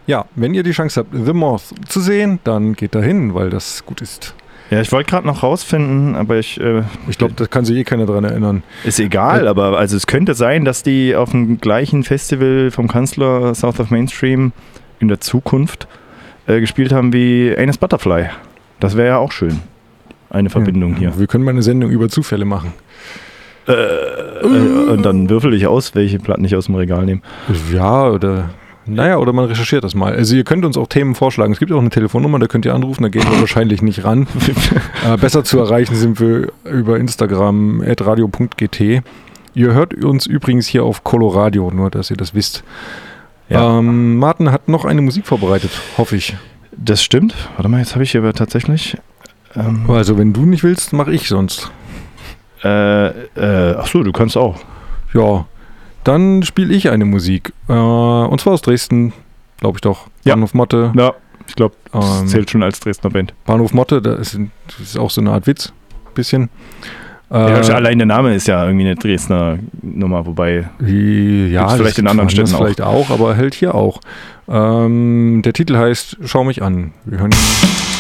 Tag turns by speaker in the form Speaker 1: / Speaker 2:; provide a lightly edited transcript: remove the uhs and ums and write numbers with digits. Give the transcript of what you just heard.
Speaker 1: Ja, wenn ihr die Chance habt, The Moth zu sehen, dann geht da hin, weil das gut ist.
Speaker 2: Ja, ich wollte gerade noch rausfinden, aber ich
Speaker 1: glaube, da kann sich eh keiner dran erinnern.
Speaker 2: Ist egal, aber also es könnte sein, dass die auf dem gleichen Festival vom Kanzler South of Mainstream in der Zukunft gespielt haben wie Anus Butterfly. Das wäre ja auch schön. Eine Verbindung hier.
Speaker 1: Wir können mal eine Sendung über Zufälle machen.
Speaker 2: Und dann würfel ich aus, welche Platten ich aus dem Regal nehme.
Speaker 1: Ja, oder man recherchiert das mal. Also ihr könnt uns auch Themen vorschlagen. Es gibt auch eine Telefonnummer, da könnt ihr anrufen, da gehen wir wahrscheinlich nicht ran. Besser zu erreichen sind wir über Instagram @radio.gt. Ihr hört uns übrigens hier auf Coloradio, nur dass ihr das wisst. Ja. Martin hat noch eine Musik vorbereitet, hoffe ich.
Speaker 2: Das stimmt. Warte mal, jetzt habe ich aber tatsächlich...
Speaker 1: Also wenn du nicht willst, mache ich sonst.
Speaker 2: Achso, du kannst auch.
Speaker 1: Ja, dann spiele ich eine Musik. Und zwar aus Dresden, glaube ich doch.
Speaker 2: Ja.
Speaker 1: Bahnhof Motte.
Speaker 2: Ja, ich glaube, das zählt schon als Dresdner Band.
Speaker 1: Bahnhof Motte, das ist auch so eine Art Witz. Bisschen.
Speaker 2: Allein der Name ist ja irgendwie eine Dresdner Nummer, wobei
Speaker 1: ja,
Speaker 2: vielleicht in anderen Städten
Speaker 1: auch. Vielleicht auch, aber hält hier auch. Der Titel heißt Schau mich an. Wir hören